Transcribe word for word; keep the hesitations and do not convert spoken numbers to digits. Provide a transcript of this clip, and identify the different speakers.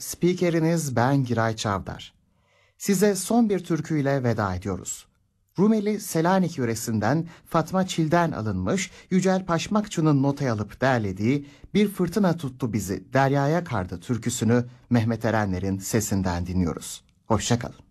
Speaker 1: spikeriniz ben Giray Çavdar. Size son bir türküyle veda ediyoruz. Rumeli Selanik yöresinden Fatma Çil'den alınmış Yücel Paşmakçı'nın notaya alıp derlediği Bir Fırtına Tuttu Bizi Deryaya Kardı türküsünü Mehmet Erenler'in sesinden dinliyoruz. Hoşça kalın.